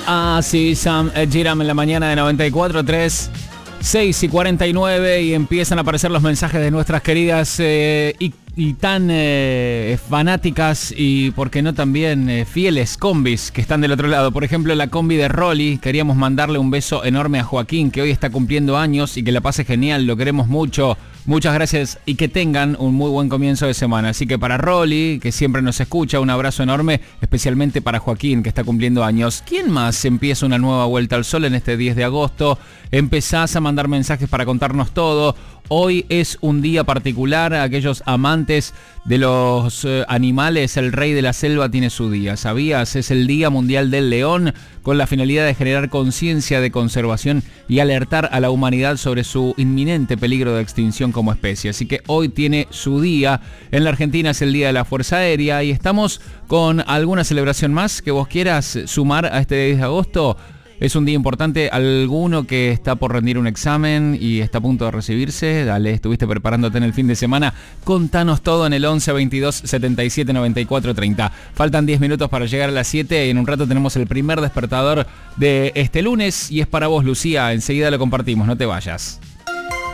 Ah, sí, Sam Giram en la mañana de 94.3, 6:49 y empiezan a aparecer los mensajes de nuestras queridas y tan fanáticas y, por qué no, también fieles combis que están del otro lado. Por ejemplo, la combi de Rolly. Queríamos mandarle un beso enorme a Joaquín, que hoy está cumpliendo años, y que la pase genial, lo queremos mucho. Muchas gracias y que tengan un muy buen comienzo de semana. Así que para Rolly, que siempre nos escucha, un abrazo enorme, especialmente para Joaquín, que está cumpliendo años. ¿Quién más empieza una nueva vuelta al sol en este 10 de agosto? Empezás a mandar mensajes para contarnos todo. Hoy es un día particular. Aquellos amantes de los animales, el rey de la selva tiene su día. ¿Sabías? Es el Día Mundial del León, con la finalidad de generar conciencia de conservación y alertar a la humanidad sobre su inminente peligro de extinción como especie. Así que hoy tiene su día. En la Argentina es el Día de la Fuerza Aérea y estamos con alguna celebración más que vos quieras sumar a este 10 de agosto. Es un día importante. ¿Alguno que está por rendir un examen y está a punto de recibirse? Dale, estuviste preparándote en el fin de semana. Contanos todo en el 11 22 77 94 30. Faltan 10 minutos para llegar a las 7 y en un rato tenemos el primer despertador de este lunes y es para vos, Lucía. Enseguida lo compartimos, no te vayas.